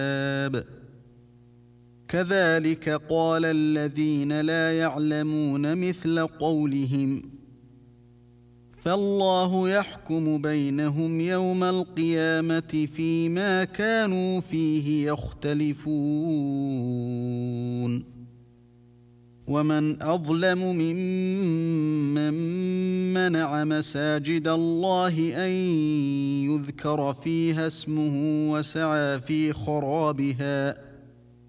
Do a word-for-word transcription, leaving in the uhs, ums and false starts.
كذلك قال الذين لا يعلمون مثل قولهم فالله يحكم بينهم يوم القيامة فيما كانوا فيه يختلفون ومن أظلم ممن منع مساجد الله أن يذكر فيها اسمه وسعى في خرابها